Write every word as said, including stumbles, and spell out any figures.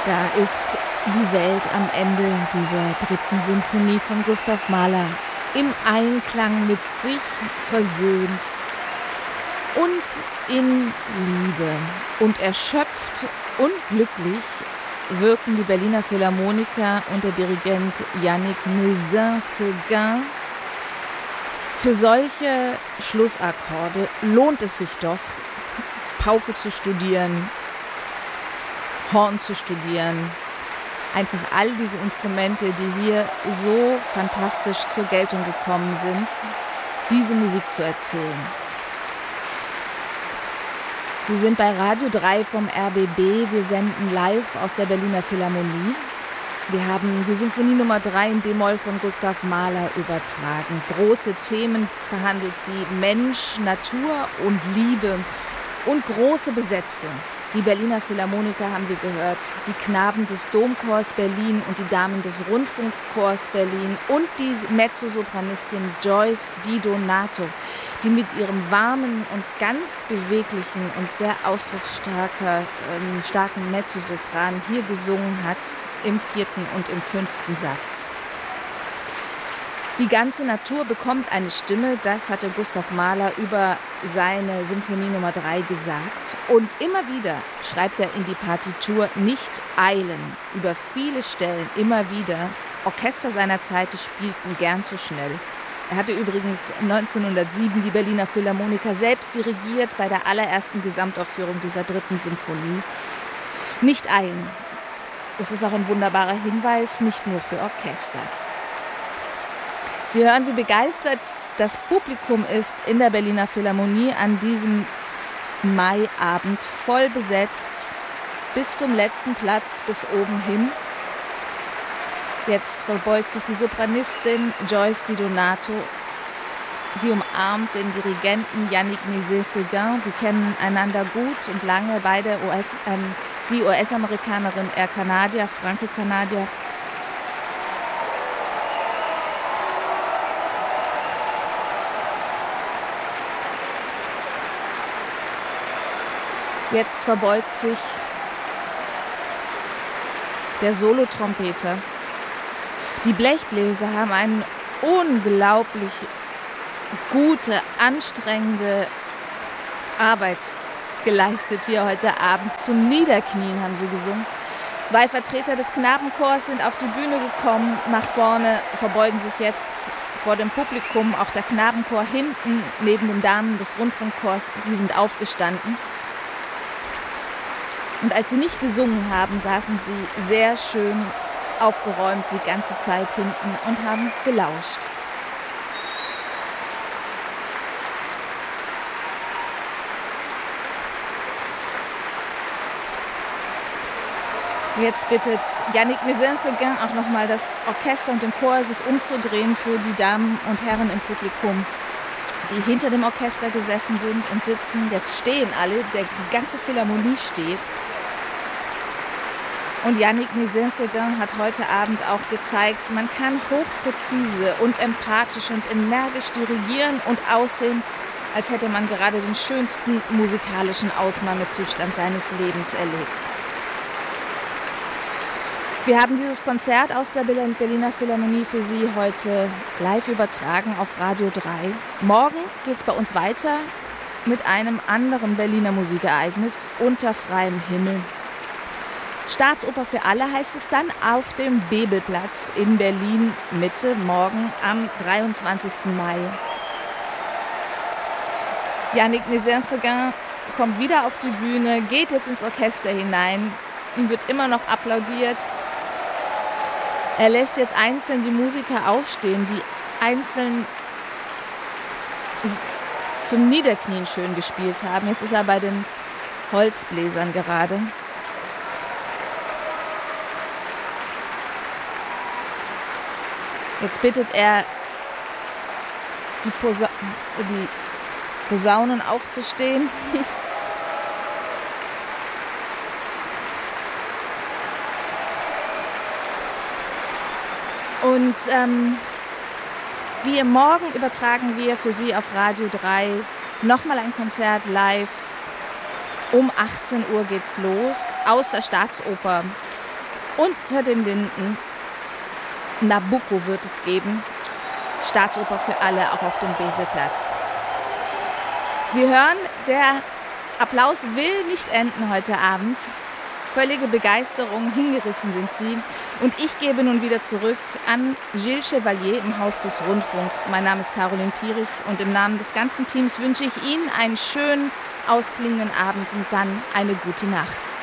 Da ist die Welt am Ende dieser dritten Sinfonie von Gustav Mahler im Einklang mit sich versöhnt und in Liebe. Und erschöpft und glücklich wirken die Berliner Philharmoniker und der Dirigent Yannick Nézin-Séguin. Für solche Schlussakkorde lohnt es sich doch, Pauke zu studieren, Horn zu studieren. Einfach all diese Instrumente, die hier so fantastisch zur Geltung gekommen sind, diese Musik zu erzählen. Sie sind bei Radio drei vom R B B. Wir senden live aus der Berliner Philharmonie. Wir haben die Symphonie Nummer drei in D-Moll von Gustav Mahler übertragen. Große Themen verhandelt sie: Mensch, Natur und Liebe und große Besetzung. Die Berliner Philharmoniker haben wir gehört, die Knaben des Domchors Berlin und die Damen des Rundfunkchors Berlin und die Mezzosopranistin Joyce Di Donato, die mit ihrem warmen und ganz beweglichen und sehr ausdrucksstarker, ähm, starken Mezzosopran hier gesungen hat, im vierten und im fünften Satz. Die ganze Natur bekommt eine Stimme, das hatte Gustav Mahler über seine Symphonie Nummer drei gesagt. Und immer wieder schreibt er in die Partitur: nicht eilen, über viele Stellen immer wieder. Orchester seiner Zeit, die spielten gern zu schnell. Er hatte übrigens neunzehnhundertsieben die Berliner Philharmoniker selbst dirigiert bei der allerersten Gesamtaufführung dieser dritten Symphonie. Nicht eilen. Das ist auch ein wunderbarer Hinweis, nicht nur für Orchester. Sie hören, wie begeistert das Publikum ist in der Berliner Philharmonie an diesem Maiabend, voll besetzt, bis zum letzten Platz, bis oben hin. Jetzt verbeugt sich die Sopranistin Joyce Di Donato. Sie umarmt den Dirigenten Yannick Nézin-Séguin. Die kennen einander gut und lange, beide U S, ähm, sie U S-Amerikanerin, er Kanadier, Franco-Kanadier. Jetzt verbeugt sich der Solotrompeter. Die Blechbläser haben eine unglaublich gute, anstrengende Arbeit geleistet hier heute Abend. Zum Niederknien haben sie gesungen. Zwei Vertreter des Knabenchors sind auf die Bühne gekommen, nach vorne, verbeugen sich jetzt vor dem Publikum. Auch der Knabenchor hinten, neben den Damen des Rundfunkchors, die sind aufgestanden. Und als sie nicht gesungen haben, saßen sie sehr schön aufgeräumt die ganze Zeit hinten und haben gelauscht. Jetzt bittet Yannick Nézin-Séguin auch nochmal das Orchester und den Chor, sich umzudrehen für die Damen und Herren im Publikum, die hinter dem Orchester gesessen sind und sitzen. Jetzt stehen alle, der, die ganze Philharmonie steht. Und Yannick Nézin-Séguin hat heute Abend auch gezeigt, man kann hochpräzise und empathisch und energisch dirigieren und aussehen, als hätte man gerade den schönsten musikalischen Ausnahmezustand seines Lebens erlebt. Wir haben dieses Konzert aus der Berliner Philharmonie für Sie heute live übertragen auf Radio drei. Morgen geht es bei uns weiter mit einem anderen Berliner Musikereignis unter freiem Himmel. Staatsoper für alle heißt es dann auf dem Bebelplatz in Berlin Mitte, morgen am dreiundzwanzigsten Mai. Yannick Nézin-Séguin kommt wieder auf die Bühne, geht jetzt ins Orchester hinein. Ihm wird immer noch applaudiert. Er lässt jetzt einzeln die Musiker aufstehen, die einzeln zum Niederknien schön gespielt haben. Jetzt ist er bei den Holzbläsern gerade. Jetzt bittet er die, Posa- die Posaunen aufzustehen. Und ähm, wir morgen übertragen wir für Sie auf Radio drei nochmal ein Konzert live. Um achtzehn Uhr geht's los aus der Staatsoper Unter den Linden. Nabucco wird es geben. Staatsoper für alle, auch auf dem Bebelplatz. Sie hören, der Applaus will nicht enden heute Abend. Völlige Begeisterung, hingerissen sind Sie. Und ich gebe nun wieder zurück an Gilles Chevalier im Haus des Rundfunks. Mein Name ist Caroline Pierich und im Namen des ganzen Teams wünsche ich Ihnen einen schönen, ausklingenden Abend und dann eine gute Nacht.